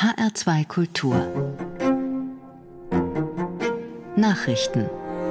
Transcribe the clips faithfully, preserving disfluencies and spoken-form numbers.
H R zwei Kultur Nachrichten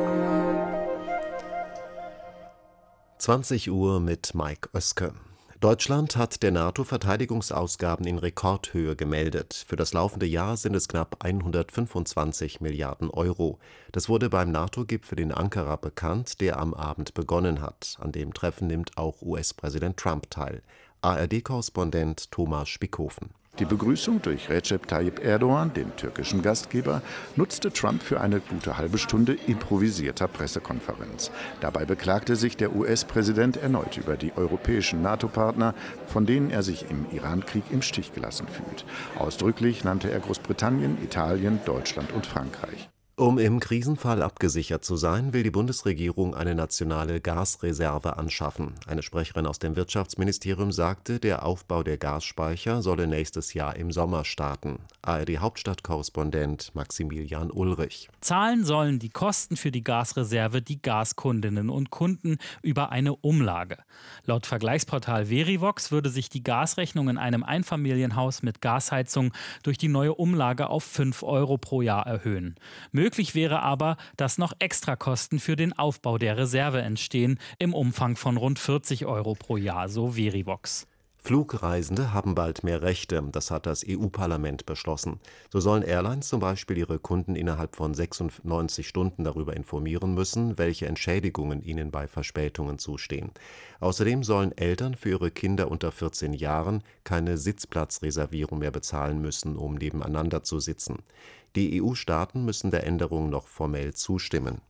zwanzig Uhr mit Mike Oeske. Deutschland hat der NATO-Verteidigungsausgaben in Rekordhöhe gemeldet. Für das laufende Jahr sind es knapp hundertfünfundzwanzig Milliarden Euro. Das wurde beim NATO-Gipfel in Ankara bekannt, der am Abend begonnen hat. An dem Treffen nimmt auch U S-Präsident Trump teil. A R D-Korrespondent Thomas Spickhofen. Die Begrüßung durch Recep Tayyip Erdogan, den türkischen Gastgeber, nutzte Trump für eine gute halbe Stunde improvisierter Pressekonferenz. Dabei beklagte sich der U S-Präsident erneut über die europäischen NATO-Partner, von denen er sich im Iran-Krieg im Stich gelassen fühlt. Ausdrücklich nannte er Großbritannien, Italien, Deutschland und Frankreich. Um im Krisenfall abgesichert zu sein, will die Bundesregierung eine nationale Gasreserve anschaffen. Eine Sprecherin aus dem Wirtschaftsministerium sagte, der Aufbau der Gasspeicher solle nächstes Jahr im Sommer starten. A R D-Hauptstadtkorrespondent Maximilian Ulrich. Zahlen sollen die Kosten für die Gasreserve die Gaskundinnen und Kunden über eine Umlage. Laut Vergleichsportal Verivox würde sich die Gasrechnung in einem Einfamilienhaus mit Gasheizung durch die neue Umlage auf fünf Euro pro Jahr erhöhen. Möglich wäre aber, dass noch Extrakosten für den Aufbau der Reserve entstehen, im Umfang von rund vierzig Euro pro Jahr, so Verivox. Flugreisende haben bald mehr Rechte, das hat das E U-Parlament beschlossen. So sollen Airlines zum Beispiel ihre Kunden innerhalb von sechsundneunzig Stunden darüber informieren müssen, welche Entschädigungen ihnen bei Verspätungen zustehen. Außerdem sollen Eltern für ihre Kinder unter vierzehn Jahren keine Sitzplatzreservierung mehr bezahlen müssen, um nebeneinander zu sitzen. Die E U-Staaten müssen der Änderung noch formell zustimmen.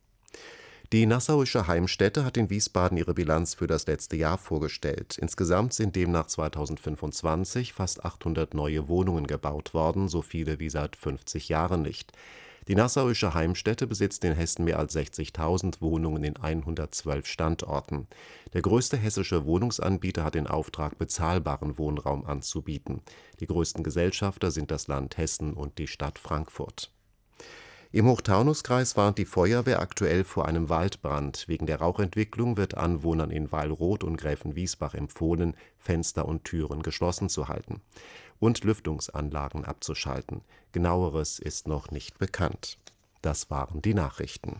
Die Nassauische Heimstätte hat in Wiesbaden ihre Bilanz für das letzte Jahr vorgestellt. Insgesamt sind demnach zweitausendfünfundzwanzig fast achthundert neue Wohnungen gebaut worden, so viele wie seit fünfzig Jahren nicht. Die Nassauische Heimstätte besitzt in Hessen mehr als sechzigtausend Wohnungen in hundertzwölf Standorten. Der größte hessische Wohnungsanbieter hat den Auftrag, bezahlbaren Wohnraum anzubieten. Die größten Gesellschafter sind das Land Hessen und die Stadt Frankfurt. Im Hochtaunuskreis warnt die Feuerwehr aktuell vor einem Waldbrand. Wegen der Rauchentwicklung wird Anwohnern in Weilroth und Gräfenwiesbach empfohlen, Fenster und Türen geschlossen zu halten und Lüftungsanlagen abzuschalten. Genaueres ist noch nicht bekannt. Das waren die Nachrichten.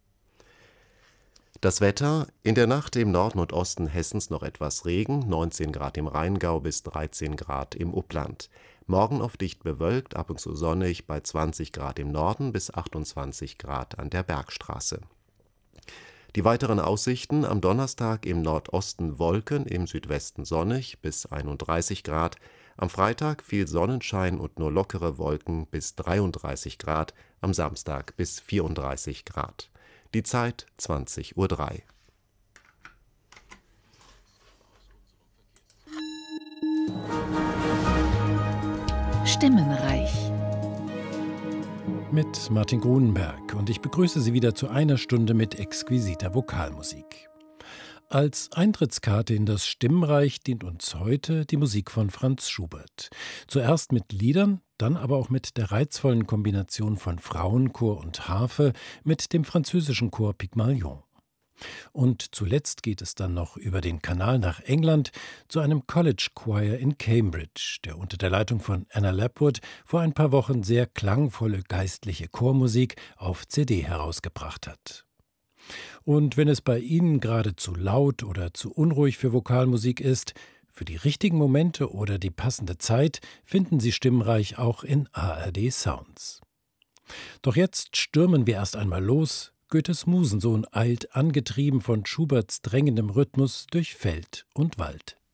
Das Wetter: In der Nacht im Norden und Osten Hessens noch etwas Regen, neunzehn Grad im Rheingau bis dreizehn Grad im Upland. Morgen oft dicht bewölkt, ab und zu sonnig bei zwanzig Grad im Norden bis achtundzwanzig Grad an der Bergstraße. Die weiteren Aussichten: Am Donnerstag im Nordosten Wolken, im Südwesten sonnig bis einunddreißig Grad. Am Freitag viel Sonnenschein und nur lockere Wolken bis dreiunddreißig Grad, am Samstag bis vierunddreißig Grad. Die Zeit zwanzig Uhr drei. Stimmenreich mit Martin Grunenberg, und ich begrüße Sie wieder zu einer Stunde mit exquisiter Vokalmusik. Als Eintrittskarte in das Stimmenreich dient uns heute die Musik von Franz Schubert. Zuerst mit Liedern, dann aber auch mit der reizvollen Kombination von Frauenchor und Harfe mit dem französischen Chor Pygmalion. Und zuletzt geht es dann noch über den Kanal nach England zu einem College Choir in Cambridge, der unter der Leitung von Anna Lapwood vor ein paar Wochen sehr klangvolle geistliche Chormusik auf C D herausgebracht hat. Und wenn es bei Ihnen gerade zu laut oder zu unruhig für Vokalmusik ist, für die richtigen Momente oder die passende Zeit finden Sie Stimmenreich auch in A R D Sounds. Doch jetzt stürmen wir erst einmal los. Goethes Musensohn eilt, angetrieben von Schuberts drängendem Rhythmus, durch Feld und Wald.